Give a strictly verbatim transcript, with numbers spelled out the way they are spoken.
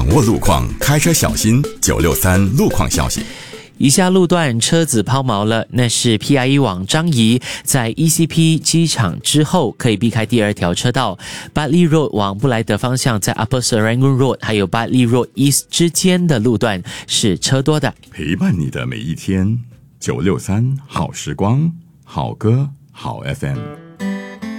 握路况，开车小心。九六三路况消息。 以下路段车子抛锚了，那是 P I E 往樟宜，在 E C P 机场之后可以避开第二条车道。Bartley Road 往布莱德方向，在 Upper Serangoon Road 还有 Bartley Road East 之间的路段是车多的。 陪伴你的每一天，九六三好时光，好歌好 F M。